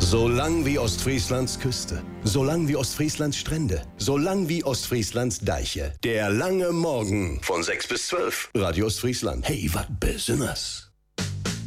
So lang wie Ostfrieslands Küste, so lang wie Ostfrieslands Strände, so lang wie Ostfrieslands Deiche. Der lange Morgen von 6 bis 12. Radio Ostfriesland. Hey, wat Besonderes.